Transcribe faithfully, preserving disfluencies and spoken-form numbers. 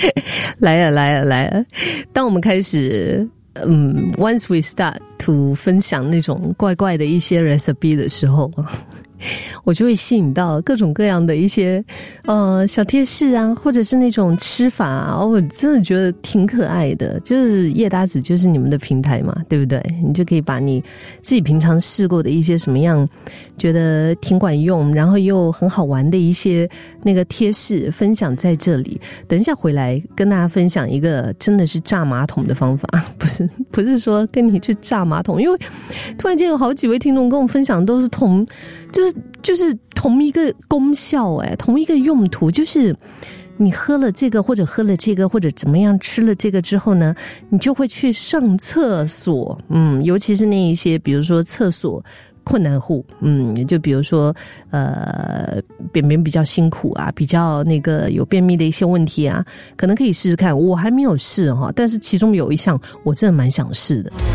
来了来了来了，当我们开始嗯 once we start to 分享那种怪怪的一些 recipe 的时候，我就会吸引到各种各样的一些呃小贴士啊，或者是那种吃法啊，哦，我真的觉得挺可爱的。就是叶搭子就是你们的平台嘛，对不对？你就可以把你自己平常试过的一些什么样觉得挺管用，然后又很好玩的一些那个贴士分享在这里。等一下回来跟大家分享一个真的是炸马桶的方法，不是不是说跟你去炸马桶，因为突然间有好几位听众跟我分享都是同就是就是同一个功效，哎，同一个用途，就是你喝了这个或者喝了这个或者怎么样吃了这个之后呢，你就会去上厕所，嗯，尤其是那一些比如说厕所困难户，嗯，就比如说呃便便比较辛苦啊，比较那个有便秘的一些问题啊，可能可以试试看。我还没有试哈，但是其中有一项我真的蛮想试的。